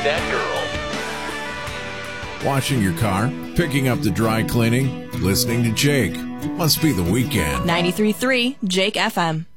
that girl. Washing your car, picking up the dry cleaning, listening to Jake. Must be the weekend. 93.3 Jake FM.